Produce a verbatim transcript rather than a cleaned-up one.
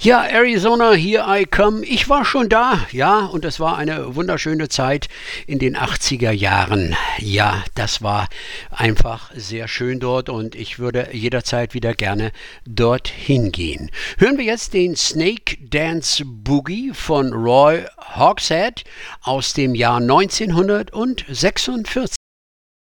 Ja, Arizona, here I come. Ich war schon da, ja, und es war eine wunderschöne Zeit in den achtziger Jahren. Ja, das war einfach sehr schön dort und ich würde jederzeit wieder gerne dorthin gehen. Hören wir jetzt den Snake Dance Boogie von Roy Hogshead aus dem Jahr neunzehnhundertsechsundvierzig.